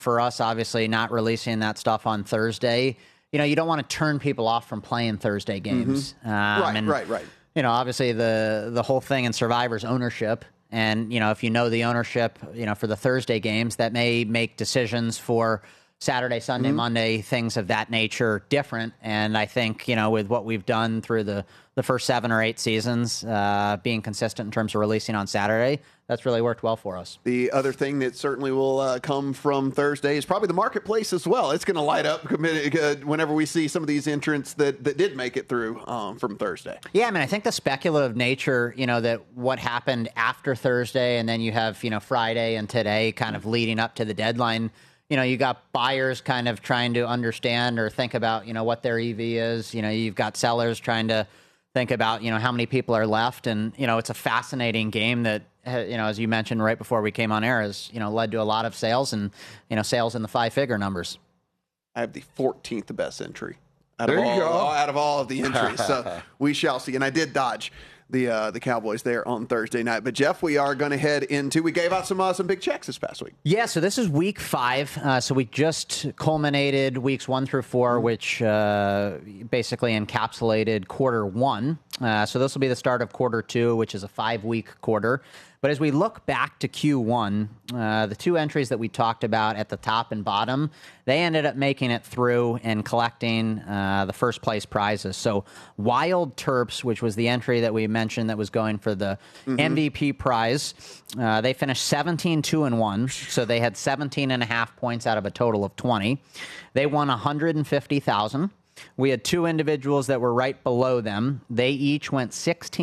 for us, obviously, not releasing that stuff on Thursday. You don't want to turn people off from playing Thursday games. Right. Obviously, the whole thing in Survivor's ownership. And, if you know the ownership, for the Thursday games, that may make decisions for Saturday, Sunday, Monday, things of that nature different. And I think, with what we've done through the first 7 or 8 seasons, being consistent in terms of releasing on Saturday, that's really worked well for us. The other thing that certainly will come from Thursday is probably the marketplace as well. It's going to light up whenever we see some of these entrants that did make it through from Thursday. Yeah, I think the speculative nature, that what happened after Thursday, and then you have, Friday and today kind of leading up to the deadline. You got buyers kind of trying to understand or think about, what their EV is. You've got sellers trying to think about, how many people are left. And, it's a fascinating game that, as you mentioned right before we came on air, has, led to a lot of sales and, sales in the 5-figure numbers. I have the 14th best entry out of all of the entries. So we shall see. And I did dodge the Cowboys there on Thursday night. But, Jeff, we are going to head into – we gave out some big checks this past week. Yeah, so this is week 5. So we just culminated weeks 1 through 4, which basically encapsulated quarter 1. So this will be the start of quarter 2, which is a 5-week quarter. But as we look back to Q1, the 2 entries that we talked about at the top and bottom, they ended up making it through and collecting the first place prizes. So Wild Terps, which was the entry that we mentioned that was going for the MVP prize, they finished 17-2-1. So they had 17.5 points out of a total of 20. They won $150,000. We had 2 individuals that were right below them. They each went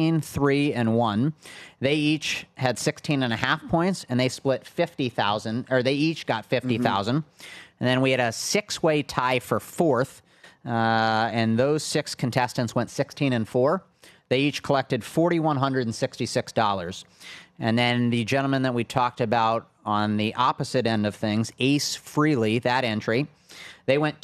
16-3-1. They each had 16.5 points, and they split 50,000, or they each got 50,000. And then we had a 6-way tie for 4th, and those 6 contestants went 16-4. They each collected $4,166. And then the gentleman that we talked about on the opposite end of things, Ace Freely, that entry, they went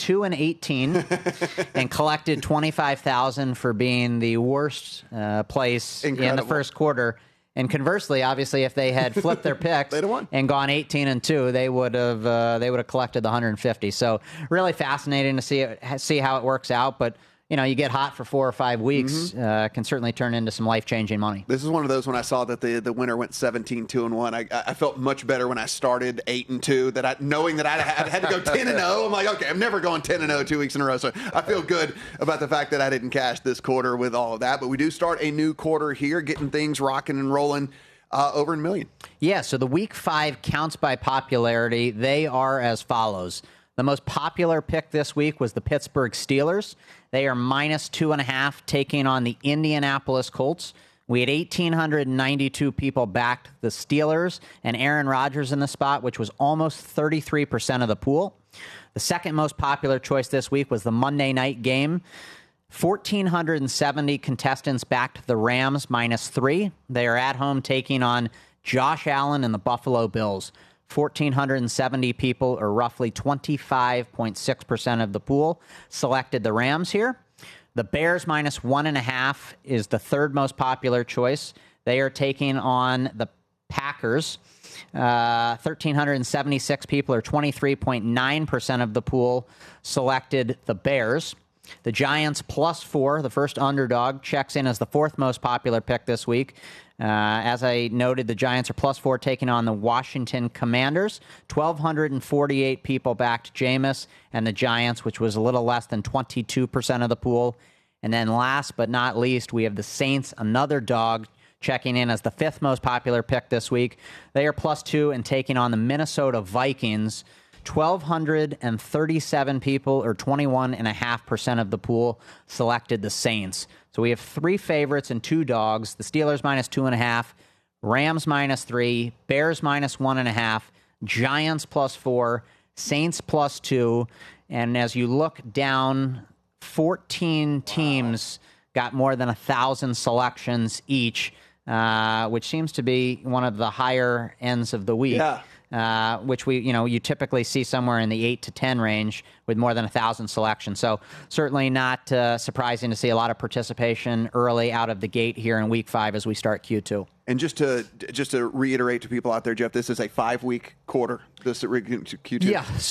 2-18 and collected $25,000 for being the worst place in the first quarter. And conversely, obviously, if they had flipped their picks and gone 18-2, they would have collected the $150. So really fascinating to see how it works out. But you get hot for 4 or 5 weeks, can certainly turn into some life-changing money. This is one of those when I saw that the winner went 17-2-1. I felt much better when I started 8-2, knowing that I had to go 10-0. I'm like, okay, I'm never going 10-0 2 weeks in a row. So I feel good about the fact that I didn't cash this quarter with all of that. But we do start a new quarter here, getting things rocking and rolling. Over $1 million. Yeah, so the week 5 counts by popularity. They are as follows. The most popular pick this week was the Pittsburgh Steelers. They are -2.5, taking on the Indianapolis Colts. We had 1,892 people backed the Steelers and Aaron Rodgers in the spot, which was almost 33% of the pool. The second most popular choice this week was the Monday night game. 1,470 contestants backed the Rams -3. They are at home taking on Josh Allen and the Buffalo Bills. 1,470 people, or roughly 25.6% of the pool, selected the Rams here. The Bears -1.5 is the third most popular choice. They are taking on the Packers. 1,376 people, or 23.9% of the pool, selected the Bears. The Giants +4, the first underdog, checks in as the 4th most popular pick this week. As I noted, the Giants are +4 taking on the Washington Commanders. 1,248 people backed Jameis and the Giants, which was a little less than 22% of the pool. And then last but not least, we have the Saints, another dog, checking in as the 5th most popular pick this week. They are +2 and taking on the Minnesota Vikings. 1,237 people, or 21.5% of the pool, selected the Saints. So we have 3 favorites and 2 dogs. The Steelers -2.5, Rams -3, Bears -1.5, Giants +4, Saints +2. And as you look down, 14 teams got more than 1,000 selections each, which seems to be one of the higher ends of the week. Yeah. Which you typically see somewhere in the 8 to 10 range with more than 1,000 selections. So certainly not surprising to see a lot of participation early out of the gate here in week 5 as we start Q2. And just to reiterate to people out there, Jeff, this is a 5-week quarter. This Q2. Yeah.